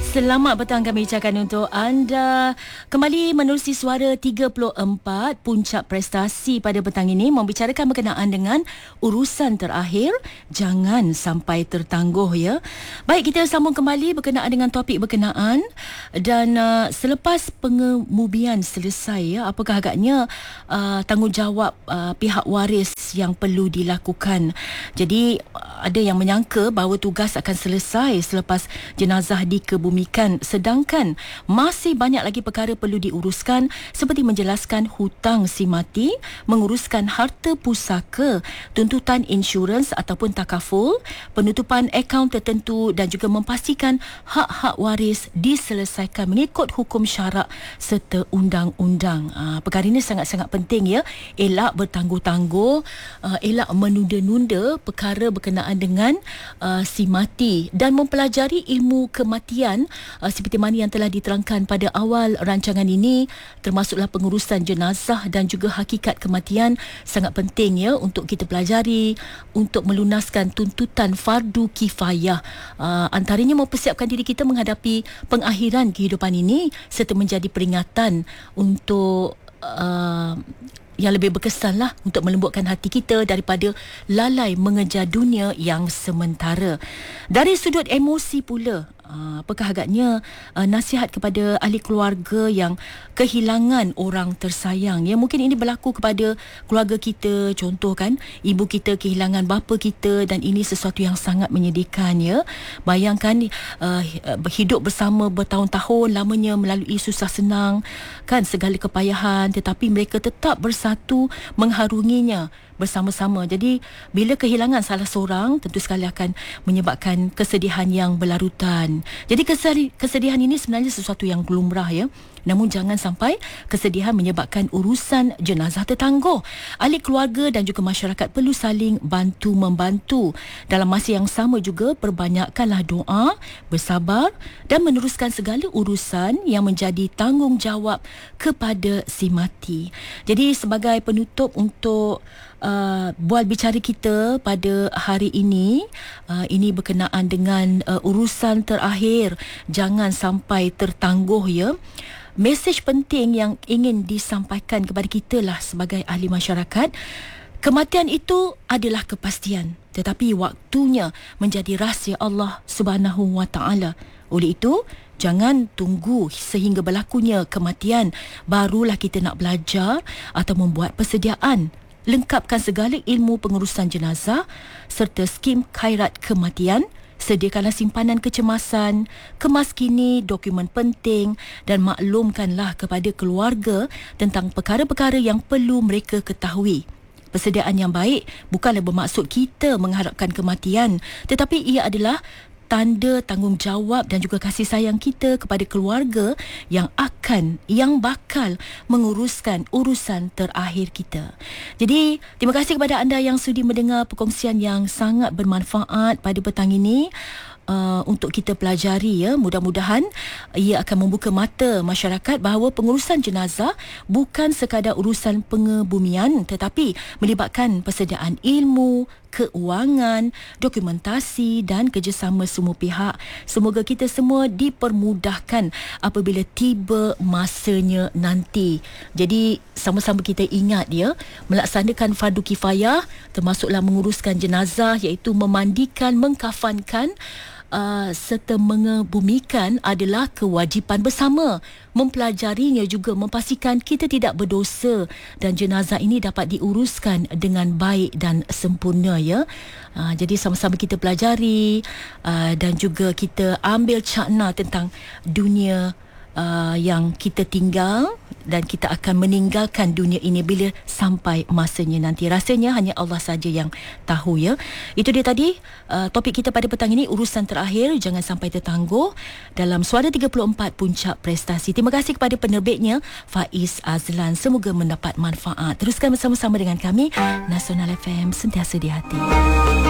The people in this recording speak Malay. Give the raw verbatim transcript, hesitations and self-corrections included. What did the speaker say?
Selamat petang kami ucapkan untuk anda. Kembali menerusi suara tiga puluh empat puncak prestasi pada petang ini membicarakan berkenaan dengan urusan terakhir, jangan sampai tertangguh ya. Baik, kita sambung kembali berkenaan dengan topik berkenaan dan uh, selepas pengemubian selesai ya, apakah agaknya uh, tanggungjawab uh, pihak waris yang perlu dilakukan. Jadi ada yang menyangka bahawa tugas akan selesai selepas jenazah dikebumikan, sedangkan masih banyak lagi perkara perlu diuruskan seperti menjelaskan hutang si mati, menguruskan harta pusaka, tuntutan insurans ataupun takaful, penutupan akaun tertentu dan juga memastikan hak-hak waris diselesaikan mengikut hukum syarak serta undang-undang. Aa, perkara ini sangat-sangat penting ya. Elak bertangguh-tangguh, aa, elak menunda-nunda perkara berkenaan dengan uh, si mati dan mempelajari ilmu kematian uh, seperti mana yang telah diterangkan pada awal rancangan ini, termasuklah pengurusan jenazah dan juga hakikat kematian sangat penting ya untuk kita pelajari untuk melunaskan tuntutan fardu kifayah, uh, antaranya mempersiapkan diri kita menghadapi pengakhiran kehidupan ini serta menjadi peringatan untuk uh, yang lebih berkesan lah untuk melembutkan hati kita daripada lalai mengejar dunia yang sementara. Dari sudut emosi pula, apakah agaknya uh, nasihat kepada ahli keluarga yang kehilangan orang tersayang ya, mungkin ini berlaku kepada keluarga kita, contoh kan ibu kita kehilangan bapa kita dan ini sesuatu yang sangat menyedihkan ya. Bayangkan uh, hidup bersama bertahun-tahun lamanya melalui susah senang kan, segala kepayahan, tetapi mereka tetap bersatu mengharunginya bersama-sama. Jadi bila kehilangan salah seorang tentu sekali akan menyebabkan kesedihan yang berlarutan. Jadi kesedihan ini sebenarnya sesuatu yang lumrah ya. Namun jangan sampai kesedihan menyebabkan urusan jenazah tertangguh. Ahli keluarga dan juga masyarakat perlu saling bantu-membantu. Dalam masa yang sama juga perbanyakkanlah doa, bersabar dan meneruskan segala urusan yang menjadi tanggungjawab kepada si mati. Jadi sebagai penutup untuk Uh, bual bicara kita pada hari ini, uh, ini berkenaan dengan uh, urusan terakhir, jangan sampai tertangguh ya. Mesej penting yang ingin disampaikan kepada kita lah sebagai ahli masyarakat, kematian itu adalah kepastian, tetapi waktunya menjadi rahsia Allah Subhanahu Wa Taala. Oleh itu, jangan tunggu sehingga berlakunya kematian barulah kita nak belajar atau membuat persediaan. Lengkapkan segala ilmu pengurusan jenazah serta skim khairat kematian. Sediakanlah simpanan kecemasan, kemaskini dokumen penting dan maklumkanlah kepada keluarga tentang perkara-perkara yang perlu mereka ketahui. Persediaan yang baik bukanlah bermaksud kita mengharapkan kematian, tetapi ia adalah tanda tanggungjawab dan juga kasih sayang kita kepada keluarga yang akan, yang bakal menguruskan urusan terakhir kita. Jadi, terima kasih kepada anda yang sudi mendengar perkongsian yang sangat bermanfaat pada petang ini. Uh, untuk kita pelajari ya, mudah-mudahan ia akan membuka mata masyarakat bahawa pengurusan jenazah bukan sekadar urusan pengebumian tetapi melibatkan persediaan ilmu, keuangan, dokumentasi dan kerjasama semua pihak. Semoga kita semua dipermudahkan apabila tiba masanya nanti. Jadi sama-sama kita ingat ya, melaksanakan fardu kifayah termasuklah menguruskan jenazah iaitu memandikan, mengkafankan Uh, serta mengebumikan adalah kewajipan bersama. Mempelajarinya juga memastikan kita tidak berdosa dan jenazah ini dapat diuruskan dengan baik dan sempurna ya. Uh, jadi sama-sama kita pelajari uh, dan juga kita ambil cakna tentang dunia Uh, yang kita tinggal dan kita akan meninggalkan dunia ini bila sampai masanya nanti. Rasanya hanya Allah saja yang tahu ya. Itu dia tadi uh, topik kita pada petang ini, urusan terakhir jangan sampai tertangguh dalam Suara tiga puluh empat Puncak Prestasi. Terima kasih kepada penerbitnya Faiz Azlan. Semoga mendapat manfaat. Teruskan bersama-sama dengan kami Nasional F M, sentiasa di hati.